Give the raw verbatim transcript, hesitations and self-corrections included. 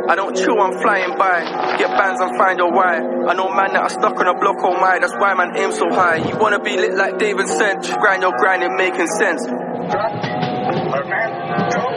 I don't chill, I'm flying by. Get bands and find your why. I know man that are stuck on a block, oh my. That's why man aim so high. You wanna be lit like David Sent. Just grind your grind and making sense.